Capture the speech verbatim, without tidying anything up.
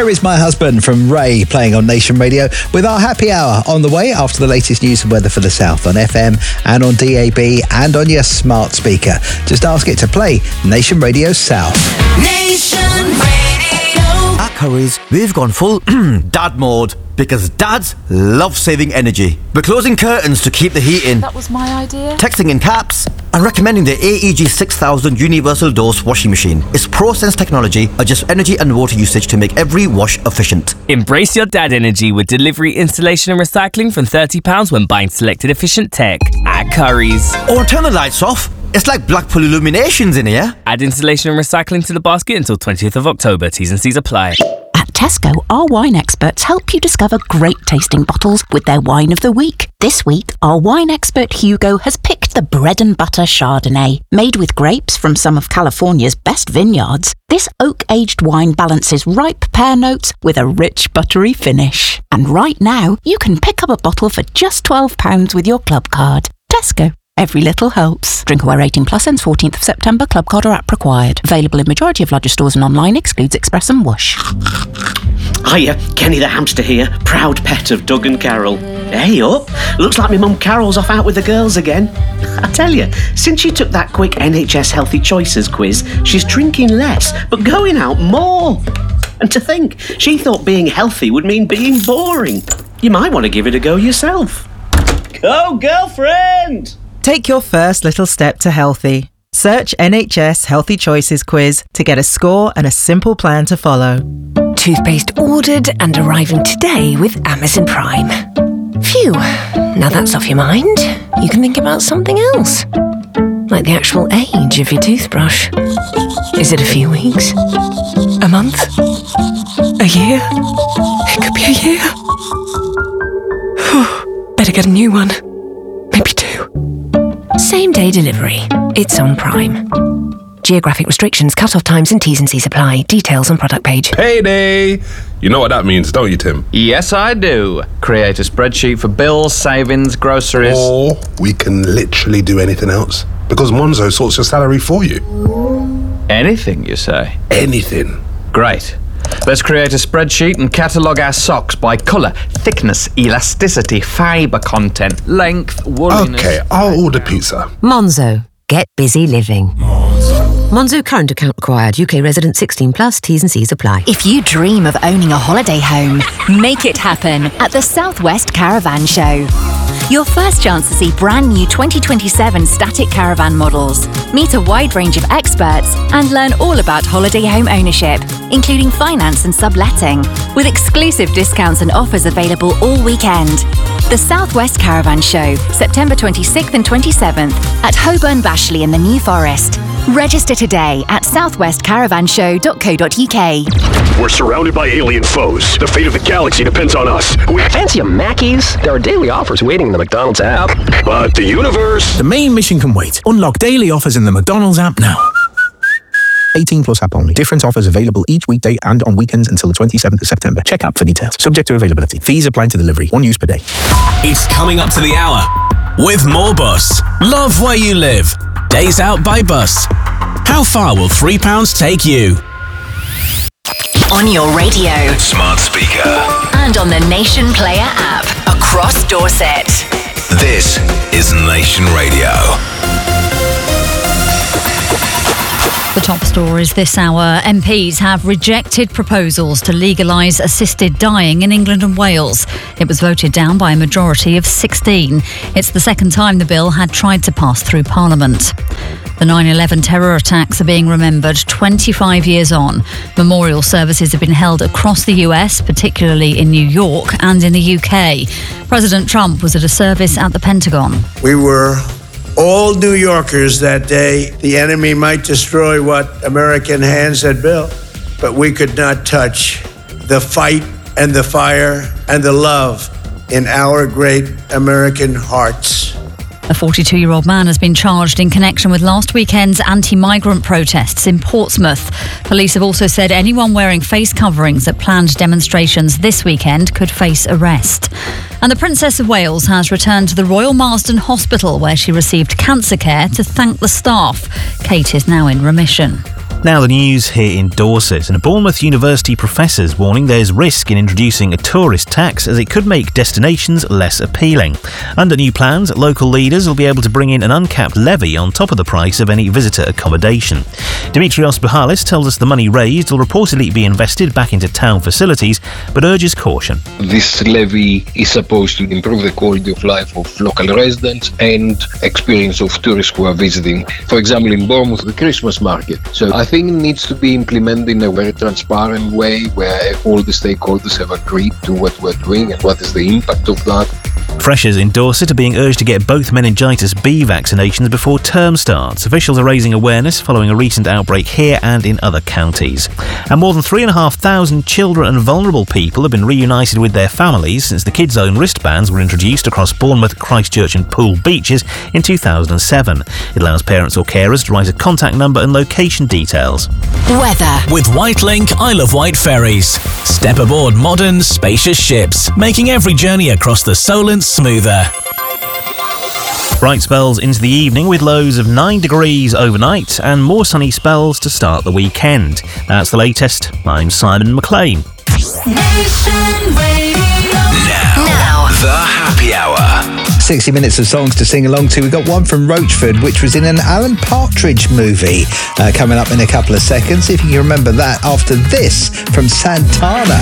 Is My Husband from Ray, playing on Nation Radio, with our happy hour on the way after the latest news and weather for the south on F M and on D A B and on your smart speaker. Just ask it to play Nation Radio South. Nation Radio. At Curry's, we've gone full dad mode because dads love saving energy. We're closing curtains to keep the heat in. That was my idea. Texting in caps and recommending the A E G six thousand Universal Dose washing machine. Its ProSense technology adjusts energy and water usage to make every wash efficient. Embrace your dad energy with delivery, installation and recycling from thirty pounds when buying selected efficient tech at Curry's. Or turn the lights off. It's like Blackpool Illuminations in here. Add installation and recycling to the basket until twentieth of October. T's and C's apply. At Tesco, our wine experts help you discover great tasting bottles with their wine of the week. This week, our wine expert Hugo has picked the Bread and Butter Chardonnay. Made with grapes from some of California's best vineyards, this oak-aged wine balances ripe pear notes with a rich, buttery finish. And right now, you can pick up a bottle for just twelve pounds with your club card. Tesco. Every little helps. Drinkaware eighteen plus ends fourteenth of September. Club card or app required. Available in majority of larger stores and online. Excludes Express and Whoosh. Hiya, Kenny the hamster here. Proud pet of Doug and Carol. Hey up. Looks like my mum Carol's off out with the girls again. I tell you, since she took that quick N H S Healthy Choices quiz, she's drinking less, but going out more. And to think, she thought being healthy would mean being boring. You might want to give it a go yourself. Go, girlfriend! Take your first little step to healthy. Search N H S Healthy Choices quiz to get a score and a simple plan to follow. Toothpaste ordered and arriving today with Amazon Prime. Phew, now that's off your mind. You can think about something else. Like the actual age of your toothbrush. Is it a few weeks? A month? A year? It could be a year. Better get a new one. Maybe two. Same day delivery. It's on Prime. Geographic restrictions, cut-off times and T's and C's apply. Details on product page. Payday! You know what that means, don't you, Tim? Yes, I do. Create a spreadsheet for bills, savings, groceries. Or we can literally do anything else. Because Monzo sorts your salary for you. Anything, you say? Anything. Great. Let's create a spreadsheet and catalogue our socks by colour, thickness, elasticity, fibre content, length, wooliness... OK, I'll order pizza. Monzo. Get busy living. Monzo. Monzo current account required. U K resident sixteen plus. T's and C's apply. If you dream of owning a holiday home, make it happen at the Southwest Caravan Show. Your first chance to see brand new twenty twenty-seven static caravan models, meet a wide range of experts, and learn all about holiday home ownership, including finance and subletting, with exclusive discounts and offers available all weekend. The Southwest Caravan Show, September twenty-sixth and twenty-seventh at Holborn Bashley in the New Forest. Register today at southwest caravan show dot co dot uk. We're surrounded by alien foes. The fate of the galaxy depends on us. We fancy a Mackey's? There are daily offers waiting in the McDonald's app. But the universe... The main mission can wait. Unlock daily offers in the McDonald's app now. eighteen plus app only. Different offers available each weekday and on weekends until the twenty-seventh of September. Check app for details. Subject to availability. Fees apply to delivery. One use per day. It's coming up to the hour with more Bus. Love where you live. Days out by Bus. How far will three pounds take you? On your radio. Smart speaker. And on the Nation Player app. Across Dorset. This is Nation Radio. The top stories this hour. M Ps have rejected proposals to legalise assisted dying in England and Wales. It was voted down by a majority of sixteen. It's the second time the bill had tried to pass through Parliament. The nine eleven terror attacks are being remembered twenty-five years on. Memorial services have been held across the U S, particularly in New York and in the U K. President Trump was at a service at the Pentagon. We were all New Yorkers that day. The enemy might destroy what American hands had built, but we could not touch the fight and the fire and the love in our great American hearts. A forty-two-year-old man has been charged in connection with last weekend's anti-migrant protests in Portsmouth. Police have also said anyone wearing face coverings at planned demonstrations this weekend could face arrest. And the Princess of Wales has returned to the Royal Marsden Hospital where she received cancer care to thank the staff. Kate is now in remission. Now the news here in Dorset, and a Bournemouth University professor's warning there's risk in introducing a tourist tax as it could make destinations less appealing. Under new plans, local leaders will be able to bring in an uncapped levy on top of the price of any visitor accommodation. Dimitrios Bouhalis tells us the money raised will reportedly be invested back into town facilities, but urges caution. This levy is supposed to improve the quality of life of local residents and experience of tourists who are visiting. For example, in Bournemouth, the Christmas market. So I think it needs to be implemented in a very transparent way where all the stakeholders have agreed to what we're doing and what is the impact of that. Freshers in Dorset are being urged to get both meningitis B vaccinations before term starts. Officials are raising awareness following a recent outbreak here and in other counties. And more than three and a half thousand children and vulnerable people have been reunited with their families since the Kids Own wristbands were introduced across Bournemouth, Christchurch and Poole beaches in two thousand seven. It allows parents or carers to write a contact number and location details. Weather. With Whitelink, Isle of Wight ferries. Step aboard modern, spacious ships, making every journey across the Solent smoother. Bright spells into the evening with lows of nine degrees overnight and more sunny spells to start the weekend. That's the latest. I'm Simon McLean. Nation Radio. Now, the happy hour. sixty minutes of songs to sing along to. We've got one from Roachford, which was in an Alan Partridge movie, uh, coming up in a couple of seconds. If you can remember that after this from Santana.